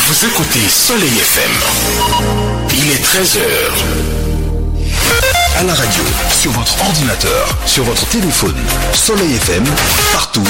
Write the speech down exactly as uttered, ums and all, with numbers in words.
Vous écoutez Soleil F M. Il est treize heures. À la radio, sur votre ordinateur, sur votre téléphone, Soleil F M, partout.